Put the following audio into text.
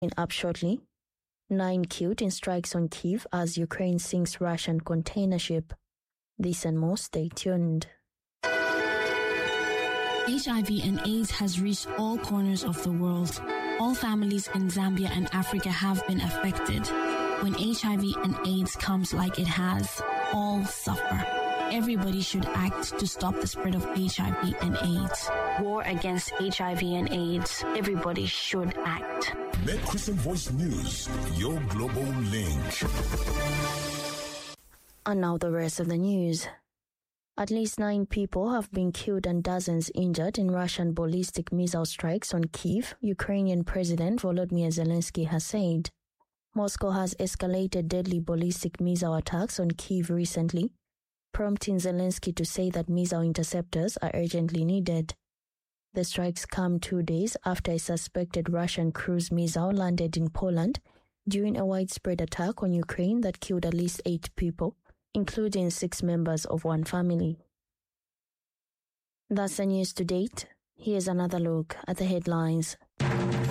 Up shortly. 9 killed in strikes on Kyiv as Ukraine sinks Russian container ship. This and more, stay tuned. HIV and AIDS has reached all corners of the world. All families in Zambia and Africa have been affected. When HIV and AIDS comes like it has, all suffer. Everybody should act to stop the spread of HIV and AIDS. War against HIV and AIDS. Everybody should act. Make Christian Voice News your global link. And now the rest of the news. At least 9 people have been killed and dozens injured in Russian ballistic missile strikes on Kyiv, Ukrainian President Volodymyr Zelensky has said. Moscow has escalated deadly ballistic missile attacks on Kyiv recently, prompting Zelensky to say that missile interceptors are urgently needed. The strikes come 2 days after a suspected Russian cruise missile landed in Poland during a widespread attack on Ukraine that killed at least 8 people, including 6 members of one family. That's the news to date. Here's another look at the headlines.